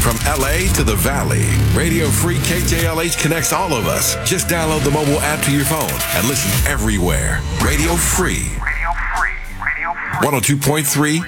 From LA to the Valley, Radio Free KJLH connects all of us. Just download the mobile app to your phone and listen everywhere. Radio Free. 102.3